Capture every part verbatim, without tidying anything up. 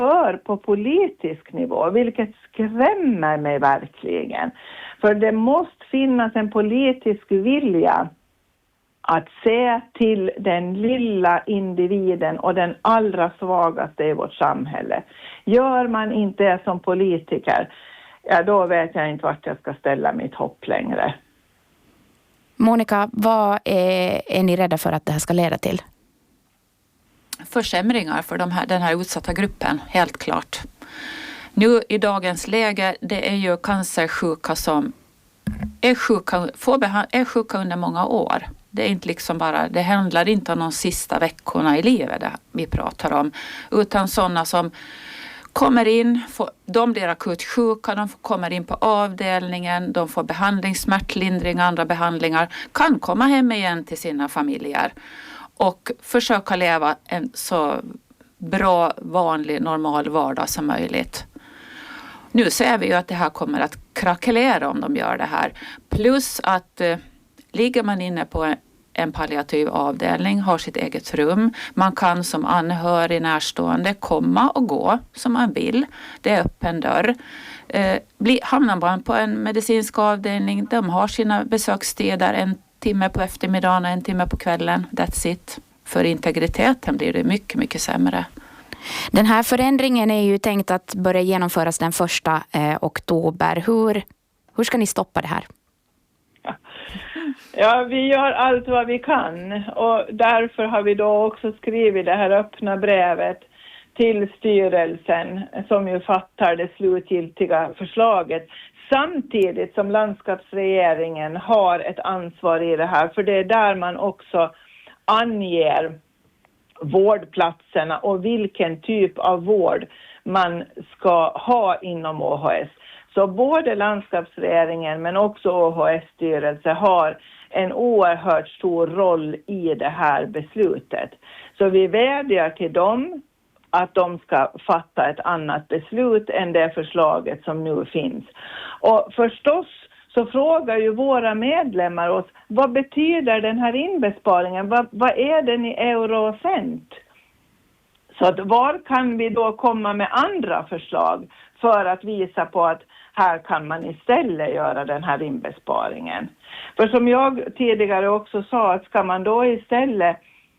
för på politisk nivå, vilket skrämmer mig verkligen. För det måste finnas en politisk vilja att se till den lilla individen och den allra svagaste i vårt samhälle. Gör man inte det som politiker, ja, då vet jag inte vart jag ska ställa mitt hopp längre. Monica, vad är, är ni rädda för att det här ska leda till? Försämringar för de här, den här utsatta gruppen, helt klart. Nu i dagens läge, det är ju cancersjuka som är sjuka, får beha- är sjuka under många år. Det är inte liksom bara, det handlar inte om de sista veckorna i livet där vi pratar om, utan sådana som kommer in, får, de blir akut sjuka, de kommer in på avdelningen, de får behandling, smärtlindring, andra behandlingar, kan komma hem igen till sina familjer och försöka leva en så bra, vanlig, normal vardag som möjligt. Nu ser vi ju att det här kommer att krackelera om de gör det här. Plus att eh, ligger man inne på en, en palliativ avdelning, har sitt eget rum. Man kan som anhörig närstående komma och gå som man vill. Det är öppen dörr. Eh, bli, hamnar man på en medicinsk avdelning, de har sina besökstider en timme på eftermiddagen och en timme på kvällen. That's it. För integriteten blir det mycket, mycket sämre. Den här förändringen är ju tänkt att börja genomföras den första eh, oktober. Hur, hur ska ni stoppa det här? Ja, vi gör allt vad vi kan och därför har vi då också skrivit det här öppna brevet till styrelsen som ju fattar det slutgiltiga förslaget. Samtidigt som landskapsregeringen har ett ansvar i det här, för det är där man också anger vårdplatserna och vilken typ av vård man ska ha inom O H S. Så både landskapsregeringen men också O H S-styrelse har en oerhört stor roll i det här beslutet. Så vi vädjar till dem att de ska fatta ett annat beslut än det förslaget som nu finns. Och förstås så frågar ju våra medlemmar oss, vad betyder den här inbesparingen? Vad, vad är den i euro och cent? Så att var kan vi då komma med andra förslag för att visa på att här kan man istället göra den här inbesparingen? För som jag tidigare också sa, att ska man då istället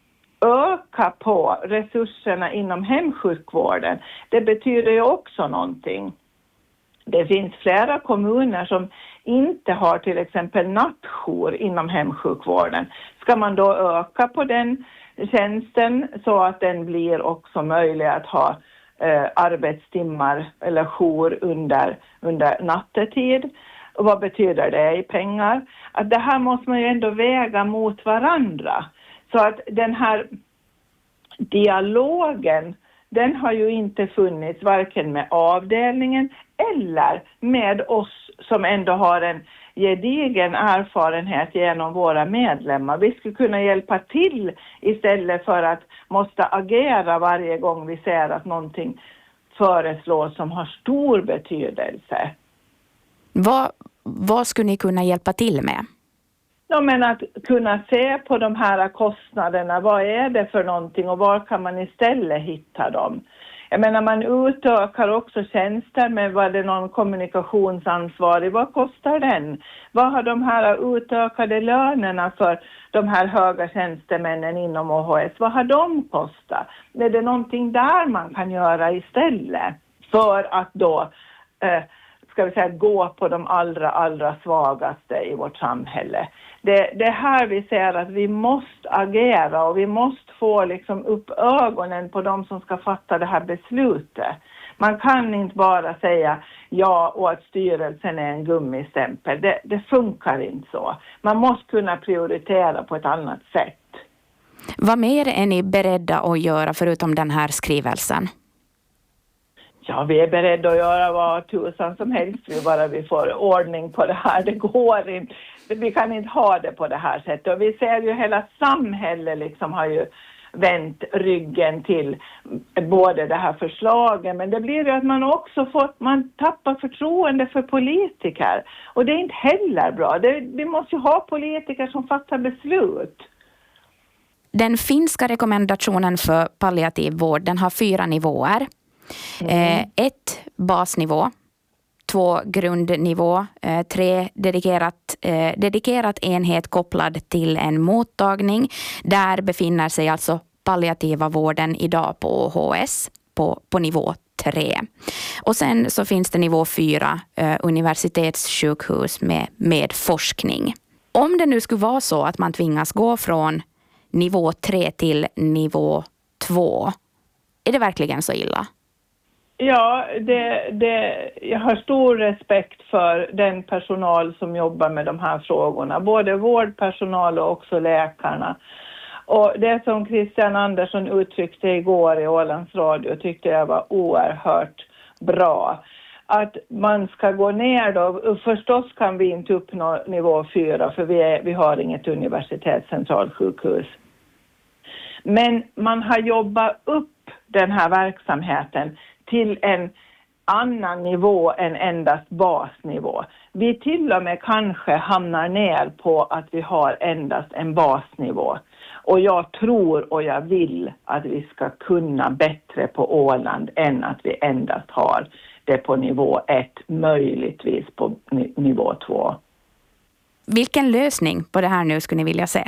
öka på resurserna inom hemsjukvården, det betyder ju också någonting. Det finns flera kommuner som inte har till exempel nattjour inom hemsjukvården. Ska man då öka på den tjänsten så att den blir också möjlig att ha eh, arbetstimmar eller jour under, under nattetid? Och vad betyder det i pengar? Att det här måste man ju ändå väga mot varandra. Så att den här dialogen, den har ju inte funnits varken med avdelningen eller med oss som ändå har en gedigen erfarenhet genom våra medlemmar. Vi skulle kunna hjälpa till istället för att måste agera varje gång vi ser att någonting föreslås som har stor betydelse. Vad, vad skulle ni kunna hjälpa till med? Ja, men att kunna se på de här kostnaderna, vad är det för någonting och var kan man istället hitta dem? Jag menar, man utökar också tjänster med vad det är någon kommunikationsansvarig, vad kostar den? Vad har de här utökade lönerna för de här höga tjänstemännen inom O H S, vad har de kostat? Är det någonting där man kan göra istället för att då eh, ska vi säga, gå på de allra, allra svagaste i vårt samhälle? Det, det är här vi ser att vi måste agera och vi måste få liksom upp ögonen på de som ska fatta det här beslutet. Man kan inte bara säga ja och att styrelsen är en gummistämpel. Det, det funkar inte så. Man måste kunna prioritera på ett annat sätt. Vad mer är ni beredda att göra förutom den här skrivelsen? Ja, vi är beredda att göra vad tusan som helst. Vi bara vi får ordning på det här. Det går inte. Vi kan inte ha det på det här sättet. Och vi ser ju hela samhället liksom har ju vänt ryggen till både det här förslaget. Men det blir ju att man också får, man tappar förtroende för politiker. Och det är inte heller bra. Det, vi måste ju ha politiker som fattar beslut. Den finska rekommendationen för palliativ vård, den har fyra nivåer. Mm. Eh, ett, basnivå. Två, grundnivå. Eh, tre, dedikerat, eh, dedikerat enhet kopplad till en mottagning. Där befinner sig alltså palliativa vården idag på O H S på, på nivå tre. Och sen så finns det nivå fyra, eh, universitetssjukhus med, med forskning. Om det nu skulle vara så att man tvingas gå från nivå tre till nivå två, är det verkligen så illa? Ja, det, det, jag har stor respekt för den personal som jobbar med de här frågorna. Både vårdpersonal och också läkarna. Och det som Christian Andersson uttryckte igår i Ålands Radio tyckte jag var oerhört bra. Att man ska gå ner då, förstås kan vi inte uppnå nivå fyra för vi, är, vi har inget universitetscentralsjukhus. Men man har jobbat upp den här verksamheten till en annan nivå än endast basnivå. Vi till och med kanske hamnar ner på att vi har endast en basnivå. Och jag tror och jag vill att vi ska kunna bättre på Åland än att vi endast har det på nivå ett, möjligtvis på nivå två. Vilken lösning på det här nu skulle ni vilja se?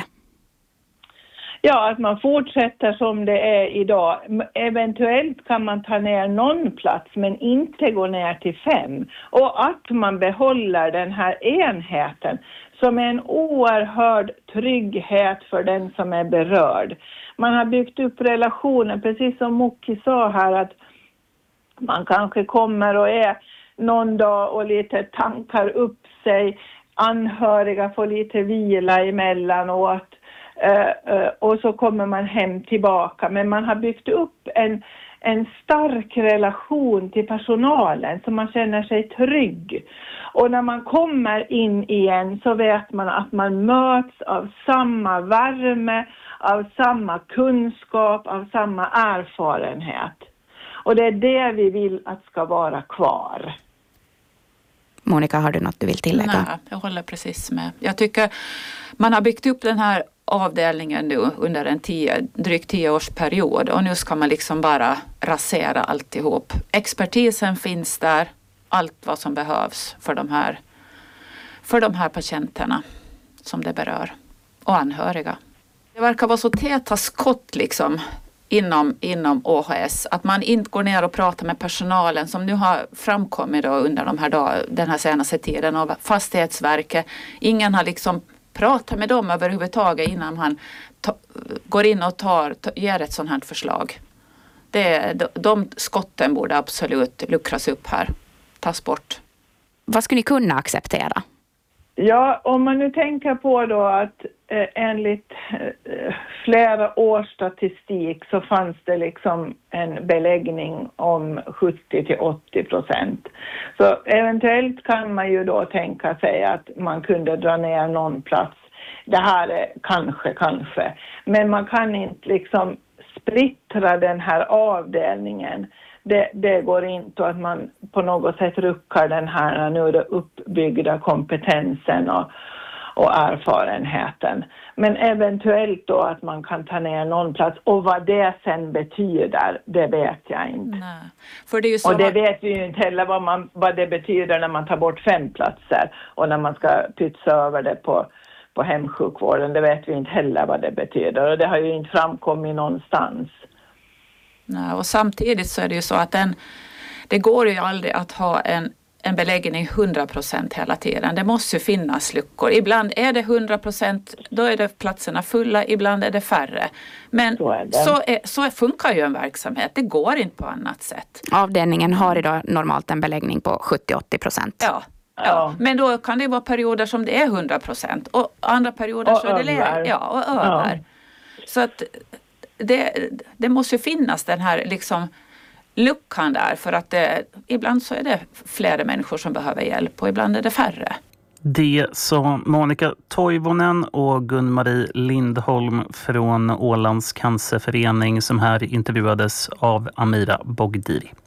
Ja, att man fortsätter som det är idag. Eventuellt kan man ta ner någon plats men inte gå ner till fem. Och att man behåller den här enheten som är en oerhörd trygghet för den som är berörd. Man har byggt upp relationen, precis som Mokki sa här, att man kanske kommer och är någon dag och lite tankar upp sig. Anhöriga får lite vila emellanåt. Uh, uh, och så kommer man hem tillbaka. Men man har byggt upp en, en stark relation till personalen så man känner sig trygg. Och när man kommer in igen så vet man att man möts av samma värme, av samma kunskap, av samma erfarenhet. Och det är det vi vill att ska vara kvar. Monica, har du något du vill tillägga? Nej, jag håller precis med. Jag tycker man har byggt upp den här avdelningen nu under en tio, drygt tio års period och nu ska man liksom bara rasera alltihop. Expertisen finns där, allt vad som behövs för de här, för de här patienterna som det berör och anhöriga. Det verkar vara så täta skott liksom inom, inom O H S att man inte går ner och pratar med personalen som nu har framkommit då under de här dag, den här senaste tiden av Fastighetsverket. Ingen har liksom prata med dem överhuvudtaget innan han ta, går in och tar, ta, ger ett sådant här förslag. Det, de, de skotten borde absolut luckras upp här. Tas bort. Vad skulle ni kunna acceptera? Ja, om man nu tänker på då att eh, enligt eh, flera års statistik så fanns det liksom en beläggning om sjuttio till åttio procent. Så eventuellt kan man ju då tänka sig att man kunde dra ner någon plats. Det här är kanske, kanske. Men man kan inte liksom splittra den här avdelningen. Det, det går inte att man på något sätt ruckar den här nu det uppbyggda kompetensen och, och erfarenheten. Men eventuellt då att man kan ta ner någon plats och vad det sen betyder, det vet jag inte. Nej. För det är ju så och det att... vet vi ju inte heller vad, man, vad det betyder när man tar bort fem platser och när man ska pytsa över det på, på hemsjukvården. Det vet vi inte heller vad det betyder och det har ju inte framkommit någonstans. Nej, och samtidigt så är det ju så att den, det går ju aldrig att ha en, en beläggning hundra procent hela tiden. Det måste ju finnas luckor. Ibland är det hundra procent, då är det platserna fulla, ibland är det färre. Men så, är det. så, är, så funkar ju en verksamhet. Det går inte på annat sätt. Avdelningen har idag normalt en beläggning på sjuttio till åttio procent. Ja. Ja, men då kan det vara perioder som det är hundra procent och andra perioder och så är det lägre. Ja, och över. Ja. Så att det, det måste ju finnas den här liksom luckan där för att det, ibland så är det flera människor som behöver hjälp och ibland är det färre. Det sa Monica Toivonen och Gun-Marie Lindholm från Ålands cancerförening som här intervjuades av Amira Bogdiri.